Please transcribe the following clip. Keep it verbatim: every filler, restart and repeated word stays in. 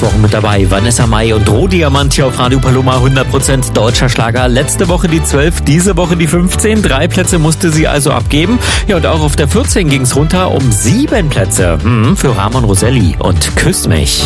Wochen mit dabei. Vanessa Mai und Rohdiamant hier auf Radio Paloma, hundert Prozent deutscher Schlager. Letzte Woche die zwölf, diese Woche die fünfzehn. Drei Plätze musste sie also abgeben. Ja, und auch auf der vierzehn ging's runter um sieben Plätze. Hm, für Ramon Roselli und Küss mich.